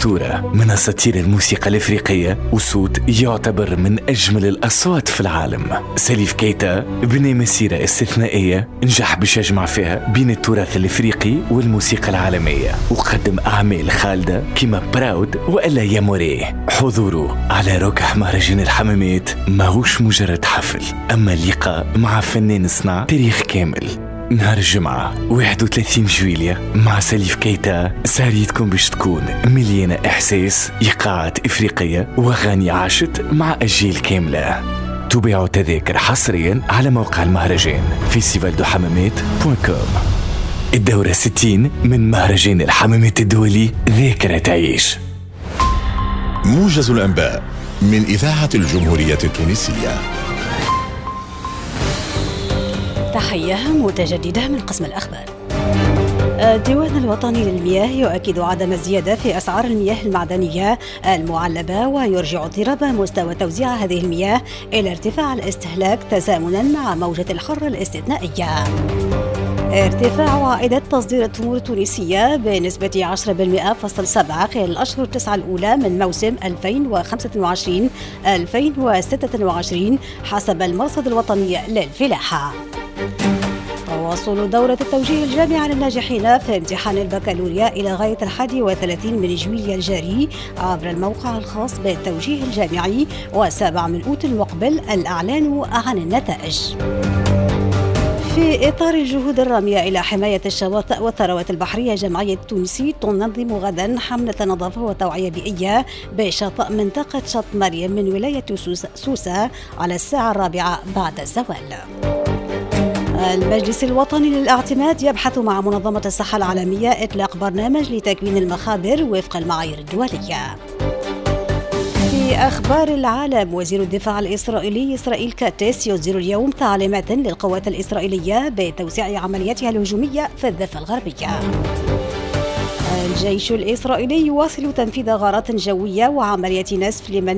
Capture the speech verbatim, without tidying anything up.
أسطورة من أساطير الموسيقى الإفريقية، وصوت يعتبر من أجمل الأصوات في العالم. سليف كيتا بنى مسيرة استثنائية نجح باش يجمع فيها بين التراث الإفريقي والموسيقى العالمية، وقدم أعمال خالدة كما براود وإلا يا موري. حضوره على ركح مهرجان الحمامات ماهوش مجرد حفل، أما اللقاء مع فنان صنع تاريخ كامل. نهار الجمعة واحد وثلاثين جويلية مع سليف كيتا سهريتكم باش تكون مليانة إحساس، إيقاعات إفريقية وأغاني عاشت مع أجيال كاملة. تباعوا تذاكر حصريا على موقع المهرجان فيستيفال دو حمامات دوت كوم. الدورة ستين من مهرجان الحمامات الدولي، ذاكرة تعيش. موجز الأنباء من إذاعة الجمهورية التونسية. تحية متجددة من قسم الأخبار. الديوان الوطني للمياه يؤكد عدم الزيادة في أسعار المياه المعدنية المعلبة، ويرجع اضطراب مستوى توزيع هذه المياه إلى ارتفاع الاستهلاك تزامنا مع موجة الحر الاستثنائية. ارتفاع عائدة تصدير التمور التونسية بنسبة عشرة بالمئة فاصل سبعة خلال الأشهر التسعة الأولى من موسم ألفين وخمسة وعشرين ألفين وستة وعشرين حسب المرصد الوطني للفلاحة. تواصل دورة التوجيه الجامعي للناجحين في امتحان البكالوريا إلى غاية الحادي وثلاثين من جويلية الجاري عبر الموقع الخاص بالتوجيه الجامعي، والسابع من أوت المقبل الإعلان عن النتائج. في إطار الجهود الرامية إلى حماية الشواطئ والثروات البحرية، جمعية تونسي تنظم غدا حملة نظافة وتوعية بيئية بشاطئ منطقة شط مريم من ولاية سوسة على الساعة الرابعة بعد الزوال. المجلس الوطني للاعتماد يبحث مع منظمة الصحة العالمية إطلاق برنامج لتكوين المخابر وفق المعايير الدولية. في أخبار العالم، وزير الدفاع الإسرائيلي إسرائيل كاتس يصدر اليوم تعليمات للقوات الإسرائيلية بتوسيع عملياتها الهجومية في الضفة الغربية. الجيش الإسرائيلي يواصل تنفيذ غارات جوية وعمليات نسف لمن